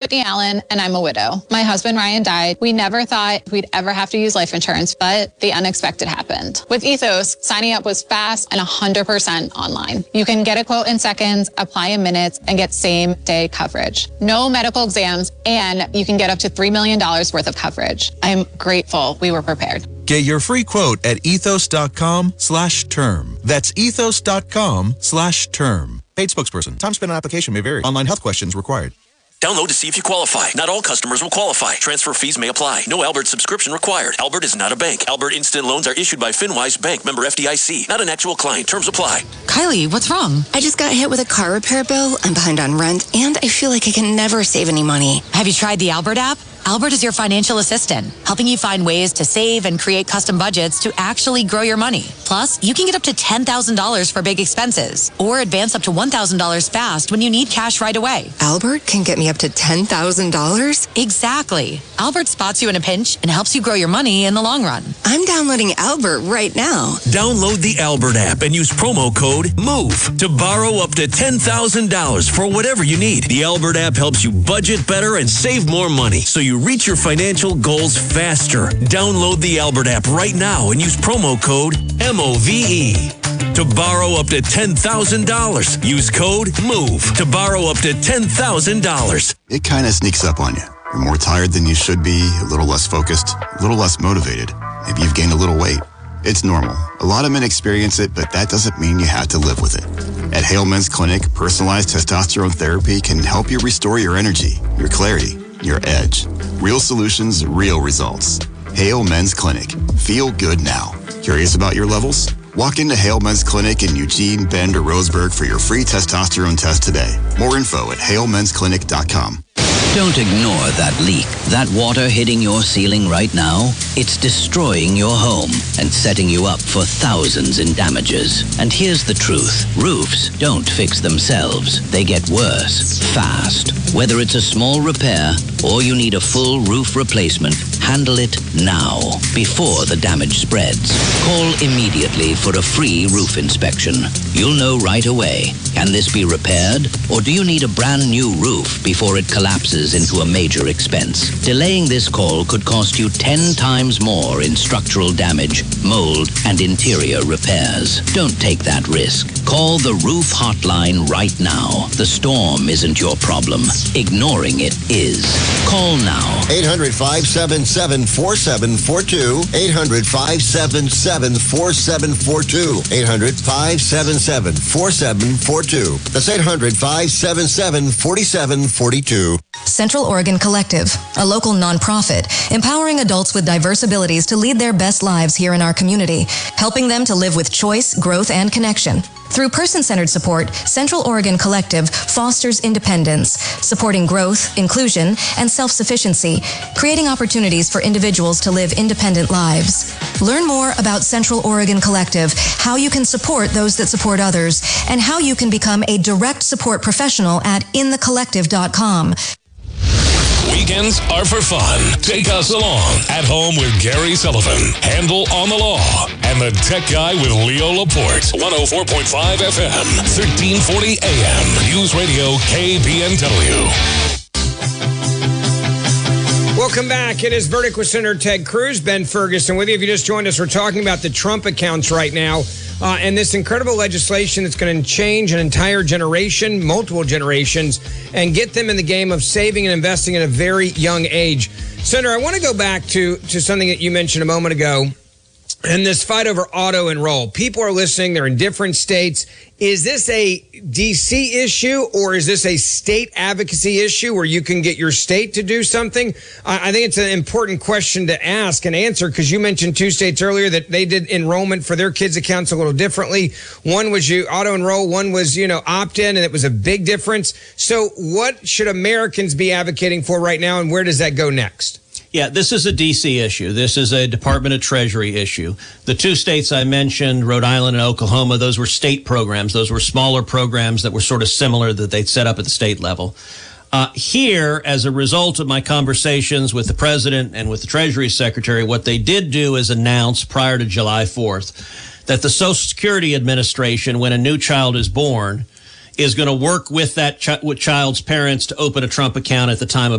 Whitney Allen, and I'm a widow. My husband, Ryan, died. We never thought we'd ever have to use life insurance, but the unexpected happened. With Ethos, signing up was fast and 100% online. You can get a quote in seconds, apply in minutes, and get same-day coverage. No medical exams, and you can get up to $3 million worth of coverage. I'm grateful we were prepared. Get your free quote at ethos.com/term. That's ethos.com/term. Paid spokesperson. Time spent on application may vary. Online health questions required. Download to see if you qualify. Not all customers will qualify. Transfer fees may apply. No Albert subscription required. Albert is not a bank. Albert Instant Loans are issued by FinWise Bank, member FDIC. Not an actual client. Terms apply. Kylie, what's wrong? I just got hit with a car repair bill. I'm behind on rent, and I feel like I can never save any money. Have you tried the Albert app? Albert is your financial assistant, helping you find ways to save and create custom budgets to actually grow your money. Plus, you can get up to $10,000 for big expenses or advance up to $1,000 fast when you need cash right away. Albert can get me up to $10,000? Exactly. Albert spots you in a pinch and helps you grow your money in the long run. I'm downloading Albert right now. Download the Albert app and use promo code MOVE to borrow up to $10,000 for whatever you need. The Albert app helps you budget better and save more money, so you reach your financial goals faster. Download the Albert app right now and use promo code MOVE to borrow up to $10,000. Use code MOVE to borrow up to $10,000. It kind of sneaks up on you. You're more tired than you should be, a little less focused, a little less motivated. Maybe you've gained a little weight. It's normal. A lot of men experience it, but that doesn't mean you have to live with it. At Hale Men's Clinic, personalized testosterone therapy can help you restore your energy, your clarity, your edge. Real solutions, real results. Hale Men's Clinic. Feel good now. Curious about your levels? Walk into Hale Men's Clinic in Eugene, Bend, or Roseburg for your free testosterone test today. More info at halemensclinic.com. Don't ignore that leak. That water hitting your ceiling right now, it's destroying your home and setting you up for thousands in damages. And here's the truth. Roofs don't fix themselves. They get worse, fast. Whether it's a small repair or you need a full roof replacement, handle it now, before the damage spreads. Call immediately for a free roof inspection. You'll know right away. Can this be repaired? Or do you need a brand new roof before it collapses into a major expense? Delaying this call could cost you 10 times more in structural damage, mold, and interior repairs. Don't take that risk. Call the roof hotline right now. The storm isn't your problem. Ignoring it is. Call now. 800-577-4742. 800-577-4742. 800-577-4742. That's 800-577-4742. Central Oregon Collective, a local nonprofit empowering adults with diverse abilities to lead their best lives here in our community, helping them to live with choice, growth, and connection. Through person-centered support, Central Oregon Collective fosters independence, supporting growth, inclusion, and self-sufficiency, creating opportunities for individuals to live independent lives. Learn more about Central Oregon Collective, how you can support those that support others, and how you can become a direct support professional at inthecollective.com. Weekends are for fun. Take us along. At Home with Gary Sullivan, Handel on the Law, and the Tech Guy with Leo Laporte. 104.5 FM, 1340 AM. News Radio KBNW. Welcome back. It is Verdict with Senator Ted Cruz. Ben Ferguson with you. If you just joined us, we're talking about the Trump accounts right now. And this incredible legislation that's going to change an entire generation, multiple generations, and get them in the game of saving and investing at a very young age. Senator, I want to go back to something that you mentioned a moment ago, and this fight over auto enroll. People are listening. They're in different states. Is this a D.C. issue, or is this a state advocacy issue where you can get your state to do something? I think it's an important question to ask and answer, because you mentioned two states earlier that they did enrollment for their kids' accounts a little differently. One was you auto enroll, one was, opt in, and it was a big difference. So what should Americans be advocating for right now, and where does that go next? Yeah, this is a D.C. issue. This is a Department of Treasury issue. The two states I mentioned, Rhode Island and Oklahoma, those were state programs. Those were smaller programs that were sort of similar that they'd set up at the state level. Here, as a result of my conversations with the president and with the Treasury Secretary, what they did do is announce prior to July 4th that the Social Security Administration, when a new child is born, is going to work with that child's parents to open a Trump account at the time of